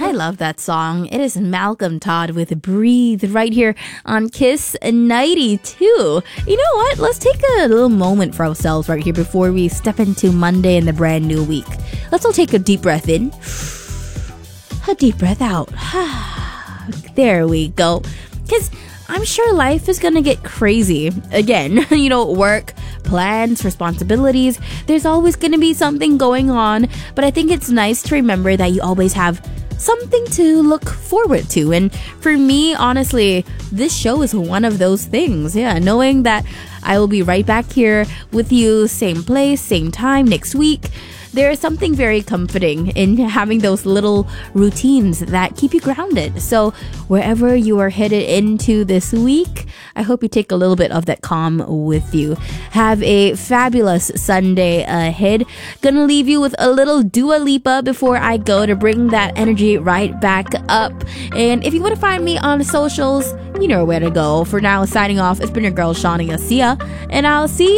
I love that song. It is Malcolm Todd with Breathe right here on Kiss 92. You know what? Let's take a little moment for ourselves right here before we step into Monday and the brand new week. Let's all take a deep breath in. A deep breath out. There we go. Because I'm sure life is going to get crazy. Again, work, plans, responsibilities. There's always going to be something going on. But I think it's nice to remember that you always have something to look forward to. And for me, honestly, this show is one of those things. Yeah, knowing that I will be right back here with you, same place, same time next week. There is something very comforting in having those little routines that keep you grounded. So wherever you are headed into this week, I hope you take a little bit of that calm with you. Have a fabulous Sunday ahead. Gonna leave you with a little Dua Lipa before I go to bring that energy right back up. And if you want to find me on socials, you know where to go. For now, signing off, it's been your girl, Shawnee Asia, and I'll see